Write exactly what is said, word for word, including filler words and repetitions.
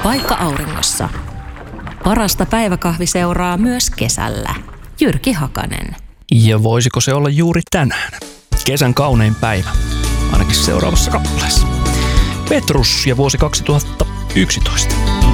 paikka auringossa. Parasta päiväkahvi seuraa myös kesällä. Jyrki Hakanen. Ja voisiko se olla juuri tänään? Kesän kaunein päivä, ainakin seuraavassa kappaleessa. Petrus ja vuosi kaksituhattayksitoista.